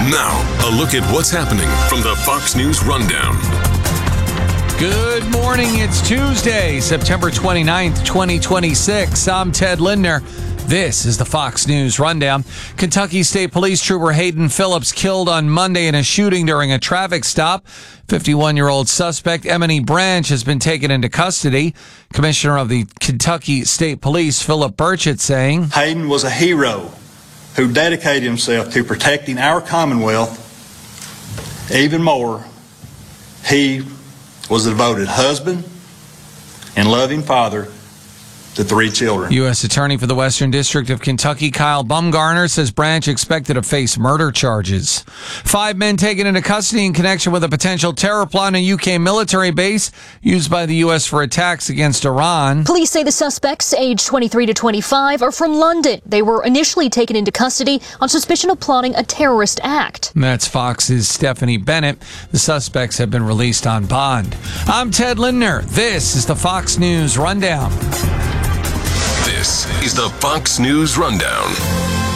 Now, a look at what's happening from the Fox News Rundown. Good morning. It's Tuesday, September 29th, 2026. I'm Ted Lindner. This is the Fox News Rundown. Kentucky State Police Trooper Hayden Phillips killed on Monday in a shooting during a traffic stop. 51-year-old suspect Emily Branch has been taken into custody. Commissioner of the Kentucky State Police, Philip Burchett, saying, Hayden was a hero who dedicated himself to protecting our Commonwealth. Even more, he was a devoted husband and loving father to 3 children. U.S. Attorney for the Western District of Kentucky, Kyle Bumgarner, says Branch expected to face murder charges. 5 men taken into custody in connection with a potential terror plot on a UK military base used by the U.S. for attacks against Iran. Police say the suspects, aged 23 to 25, are from London. They were initially taken into custody on suspicion of plotting a terrorist act. That's Fox's Stephanie Bennett. The suspects have been released on bond. I'm Ted Lindner. This is the Fox News Rundown. This is the Fox News Rundown.